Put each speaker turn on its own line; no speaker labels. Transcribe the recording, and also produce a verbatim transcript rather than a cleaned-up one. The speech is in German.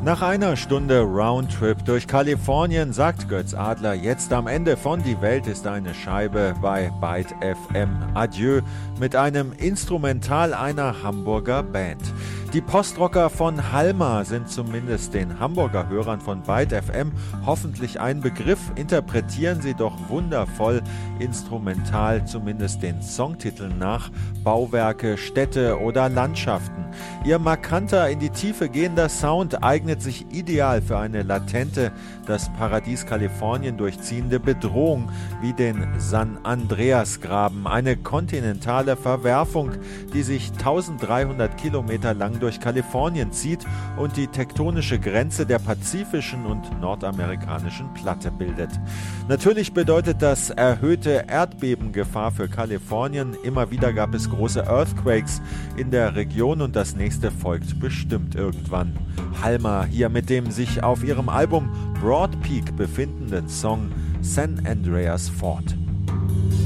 Nach einer Stunde Roundtrip durch Kalifornien sagt Götz Adler jetzt am Ende von Die Welt ist eine Scheibe bei Byte F M Adieu mit einem Instrumental einer Hamburger Band. Die Postrocker von Halma sind zumindest den Hamburger Hörern von Byte F M hoffentlich ein Begriff, interpretieren sie doch wundervoll instrumental, zumindest den Songtiteln nach, Bauwerke, Städte oder Landschaften. Ihr markanter, in die Tiefe gehender Sound eignet sich ideal für eine latente, das Paradies Kalifornien durchziehende Bedrohung wie den San Andreas-Graben, eine kontinentale Verwerfung, die sich dreizehnhundert Kilometer lang durch Kalifornien zieht und die tektonische Grenze der pazifischen und nordamerikanischen Platte bildet. Natürlich bedeutet das erhöhte Erdbebengefahr für Kalifornien. Immer wieder gab es große Earthquakes in der Region und das nächste folgt bestimmt irgendwann. Halma hier mit dem sich auf ihrem Album Broad Peak befindenden Song San Andreas Fort.